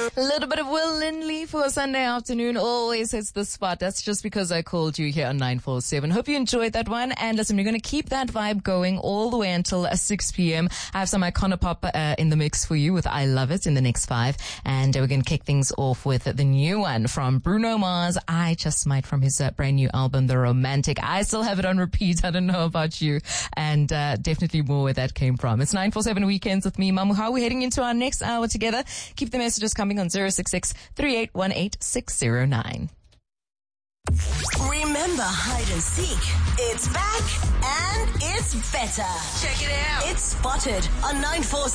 A little bit of Will Lindley for a Sunday afternoon always hits the spot. That's just because I called you here on 947. Hope you enjoyed that one. And listen, we're going to keep that vibe going all the way until 6 p.m. I have some Iconopop in the mix for you with I Love It in the next 5. And we're going to kick things off with the new one from Bruno Mars, I Just Might, from his brand new album, The Romantic. I still have it on repeat. I don't know about you. And definitely more where that came from. It's 947 Weekends with me, Mamuha. We're heading into our next hour together. Keep the messages coming on 066-3818-609. Remember Hide and Seek? It's back and it's better. Check it out. It's Spotted on 947.